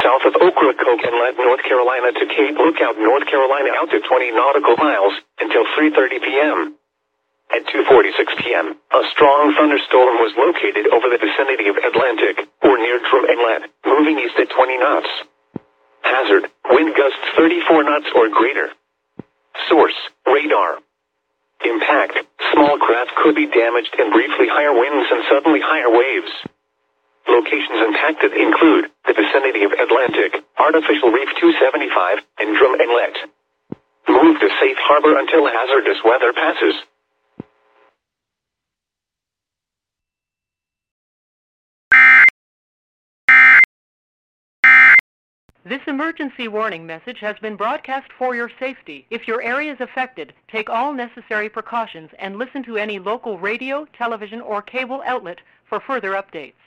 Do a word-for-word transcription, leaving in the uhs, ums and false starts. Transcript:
south of Ocracoke Inlet, North Carolina to Cape Lookout, North Carolina out to twenty nautical miles until three thirty p.m. At two forty-six p.m., a strong thunderstorm was located over the vicinity of Atlantic, or near Drum Inlet, moving east at twenty knots. Hazard, wind gusts thirty-four knots or greater. Source, radar. Impact, small craft could be damaged and briefly higher winds and suddenly higher waves. Locations impacted include the vicinity of Atlantic, Artificial Reef two seventy-five, and Drum Inlet. Move to safe harbor until hazardous weather passes. This emergency warning message has been broadcast for your safety. If your area is affected, take all necessary precautions and listen to any local radio, television, or cable outlet for further updates.